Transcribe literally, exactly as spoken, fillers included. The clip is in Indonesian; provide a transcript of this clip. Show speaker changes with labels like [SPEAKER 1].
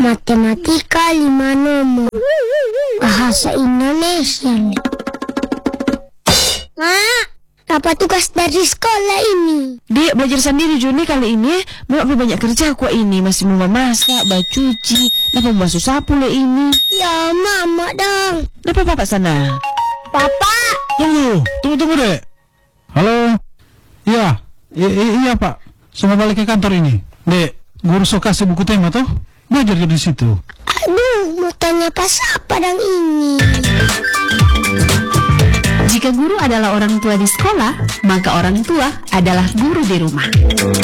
[SPEAKER 1] Matematika lima nomor. Bahasa Indonesia. Mak, apa tugas dari sekolah ini?
[SPEAKER 2] Dek, belajar sendiri Juni kali ini. Mak banyak kerja kok ini. Masih mau memasak, bacuci, kenapa membasuh sapu le ini?
[SPEAKER 1] Ya, mama dong.
[SPEAKER 2] Kenapa papa sana?
[SPEAKER 1] Papa.
[SPEAKER 3] Tunggu, tunggu, tunggu dek. Halo. Iya, I i- iya pak. Semua balik ke kantor ini. Dek, guru so kasih buku tema toh? Belajar di situ.
[SPEAKER 1] Aduh, mau tanya pas apa dong ini?
[SPEAKER 4] Jika guru adalah orang tua di sekolah, maka orang tua adalah guru di rumah.